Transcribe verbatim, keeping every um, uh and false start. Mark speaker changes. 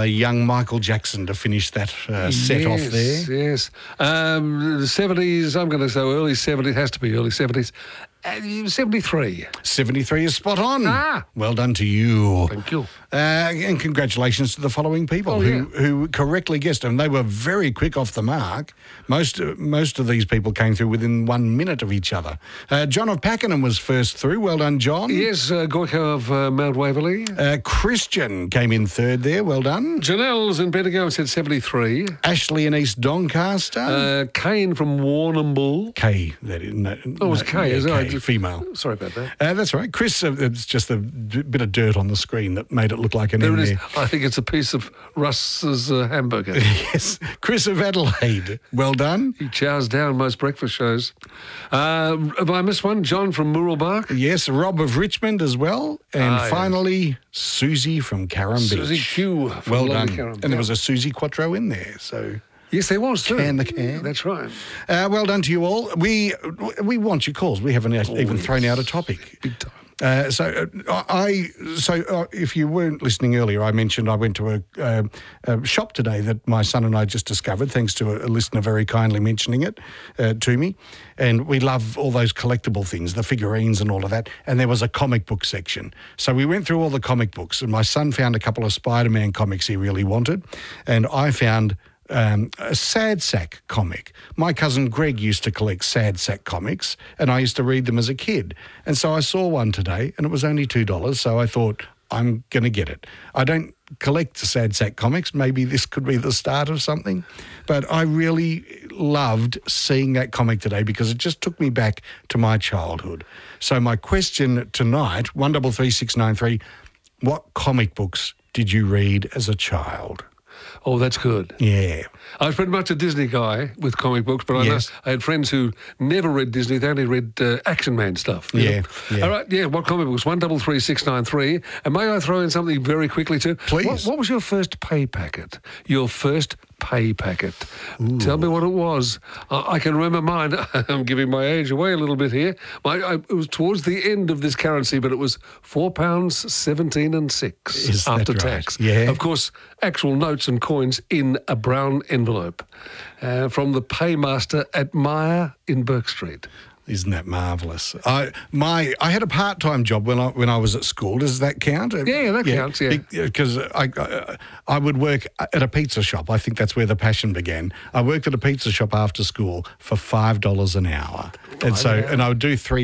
Speaker 1: young Michael Jackson to finish that uh, set
Speaker 2: yes,
Speaker 1: off there.
Speaker 2: Yes, um, the seventies, I'm going to say early seventies, has to be early seventies. Uh, seventy-three.
Speaker 1: seventy-three is spot on.
Speaker 2: Ah.
Speaker 1: Well done to you.
Speaker 2: Thank you.
Speaker 1: Uh, and congratulations to the following people
Speaker 2: Oh,
Speaker 1: who,
Speaker 2: yeah.
Speaker 1: who correctly guessed, and they were very quick off the mark. Most uh, most of these people came through within one minute of each other. Uh, John of Pakenham was first through. Well done, John.
Speaker 2: Yes, uh, Goiko of uh, Mount Waverley.
Speaker 1: Uh, Christian came in third there. Well done.
Speaker 2: Janelle's in Bendigo said seventy-three.
Speaker 1: Ashley in East Doncaster.
Speaker 2: Uh, Kane from Warrnambool.
Speaker 1: K. That is, no,
Speaker 2: Oh, it was
Speaker 1: no,
Speaker 2: K,
Speaker 1: yeah,
Speaker 2: is it?
Speaker 1: K,
Speaker 2: I just-
Speaker 1: female.
Speaker 2: Sorry about that.
Speaker 1: Uh, that's all right. Chris, uh, it's just a d- bit of dirt on the screen that made it look like an
Speaker 2: There
Speaker 1: N
Speaker 2: it is.
Speaker 1: there.
Speaker 2: I think it's a piece of Russ's uh, hamburger.
Speaker 1: Yes. Chris of Adelaide. Well done.
Speaker 2: He chows down most breakfast shows. Uh, have I missed one? John from Mooralbark.
Speaker 1: Yes, Rob of Richmond as well. And
Speaker 2: Ah, yes.
Speaker 1: finally, Susie from Carrum Beach.
Speaker 2: Susie Q. From
Speaker 1: Well
Speaker 2: lovely
Speaker 1: done.
Speaker 2: Carrum.
Speaker 1: And there was a Susie Quattro in there, so...
Speaker 2: Yes, there was too.
Speaker 1: Can the can.
Speaker 2: That's right.
Speaker 1: Uh, well done to you all. We we want your calls. We haven't even
Speaker 2: yes.
Speaker 1: thrown out a topic.
Speaker 2: Big time.
Speaker 1: Uh, so uh, I so uh, if you weren't listening earlier, I mentioned I went to a, uh, a shop today that my son and I just discovered, thanks to a, a listener very kindly mentioning it uh, to me. And we love all those collectible things, the figurines and all of that. And there was a comic book section. So we went through all the comic books, and my son found a couple of Spider-Man comics he really wanted, and I found Um, a Sad Sack comic. My cousin Greg used to collect Sad Sack comics, and I used to read them as a kid. And so I saw one today, and it was only two dollars, so I thought, I'm going to get it. I don't collect Sad Sack comics. Maybe this could be the start of something. But I really loved seeing that comic today because it just took me back to my childhood. So my question tonight, one double three six nine three, what comic books did you read as a child?
Speaker 2: Oh, that's good.
Speaker 1: Yeah.
Speaker 2: I was pretty much a Disney guy with comic books, but I,
Speaker 1: Yes.
Speaker 2: know, I had friends who never read Disney. They only read uh, Action Man stuff. you
Speaker 1: Yeah,
Speaker 2: know.
Speaker 1: yeah.
Speaker 2: All right, yeah, what comic books? one double three six nine three. And may I throw in something very quickly too?
Speaker 1: Please.
Speaker 2: What, what was your first pay packet? Your first pay packet. Tell me what it was. I, I can remember mine. I'm giving my age away a little bit here. My, I, it was towards the end of this currency, but it was four pounds seventeen and six
Speaker 1: Is that
Speaker 2: after
Speaker 1: right?
Speaker 2: tax.
Speaker 1: Yeah.
Speaker 2: Of course, actual notes and coins in a brown envelope uh, from the paymaster at Myer in Burke Street.
Speaker 1: Isn't that marvellous? I my I had a part time job when I when I was at school. Does that count?
Speaker 2: Yeah, that counts, yeah.
Speaker 1: Because I, I I would work at a pizza shop. I think that's where the passion began. I worked at a pizza shop after school for five dollars an hour, and so and I would do three